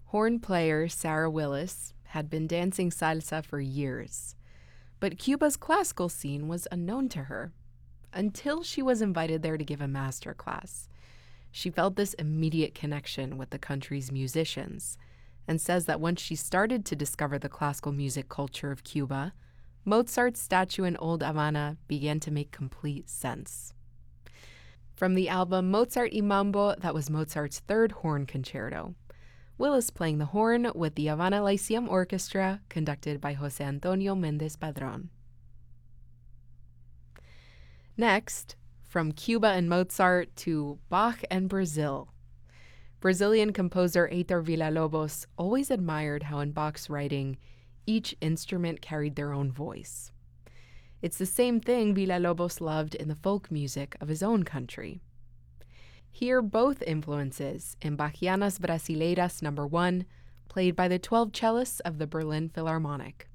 Horn player Sarah Willis had been dancing salsa for years, but Cuba's classical scene was unknown to her until she was invited there to give a master class. She felt this immediate connection with the country's musicians and says that once she started to discover the classical music culture of Cuba, Mozart's statue in Old Havana began to make complete sense. From the album Mozart y Mambo, that was Mozart's third horn concerto. Willis playing the horn with the Havana Lyceum Orchestra, conducted by José Antonio Méndez Padrón. Next, from Cuba and Mozart to Bach and Brazil. Brazilian composer Heitor Villa-Lobos always admired how in Bach's writing, each instrument carried their own voice. It's the same thing Villa-Lobos loved in the folk music of his own country. Hear both influences in Bachianas Brasileiras No. 1, played by the 12 cellists of the Berlin Philharmonic.